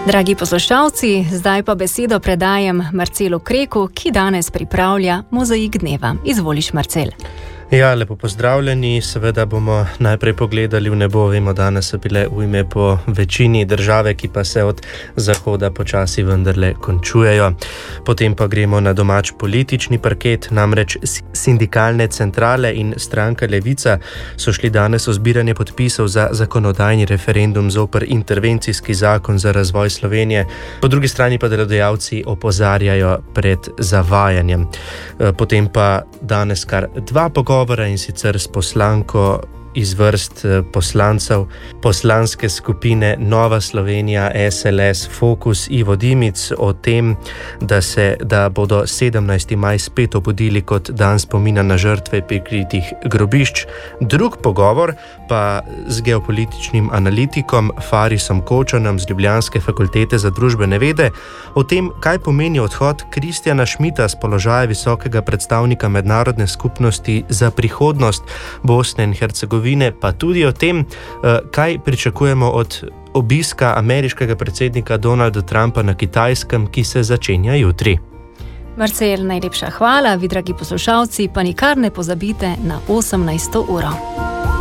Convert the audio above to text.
Dragi poslušalci, zdaj pa besedo predajem Marcelu Kreku, ki danes pripravlja Mozaik dneva. Izvoliš, Marcel. Ja, lepo pozdravljeni. Seveda bomo najprej pogledali v nebo. Vemo, danes so bile ujme po večini države, ki pa se od zahoda počasi vendarle končujejo. Potem pa gremo na domač politični parket, namreč sindikalne centrale in stranka Levica so šli danes v zbiranje podpisov za zakonodajni referendum zoper intervencijski zakon za razvoj Slovenije. Po drugi strani pa delodajalci opozarjajo pred zavajanjem. Potem pa danes kar dva pogovora, in sicer s poslanko iz vrst poslancev poslanske skupine Nova Slovenija, SLS, Fokus, Ivo Dimic o tem, da bodo 17. maj spet obudili kot dan spomina na žrtve prikritih grobišč. Drug pogovor pa z geopolitičnim analitikom Farisom Kočanom z ljubljanske fakultete za družbene vede o tem, kaj pomeni odhod Kristjana Schmidta z položaja visokega predstavnika mednarodne skupnosti za prihodnost Bosne in Hercegovine, pa tudi o tem, kaj pričakujemo od obiska ameriškega predsednika Donalda Trumpa na Kitajskem, ki se začenja jutri. Marcel, najlepša hvala, vi dragi poslušalci, pa nikar ne pozabite na 18. uro.